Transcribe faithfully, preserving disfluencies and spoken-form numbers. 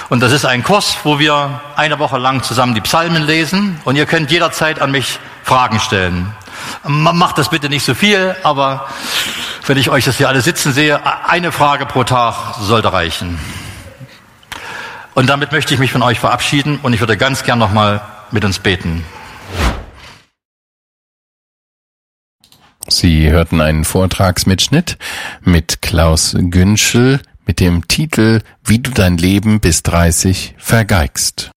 Und das ist ein Kurs, wo wir eine Woche lang zusammen die Psalmen lesen. Und ihr könnt jederzeit an mich Fragen stellen. Macht das bitte nicht so viel, aber wenn ich euch das hier alle sitzen sehe, eine Frage pro Tag sollte reichen. Und damit möchte ich mich von euch verabschieden und ich würde ganz gern nochmal mit uns beten. Sie hörten einen Vortragsmitschnitt mit Klaus Günschel mit dem Titel »Wie du dein Leben bis dreißig vergeigst«.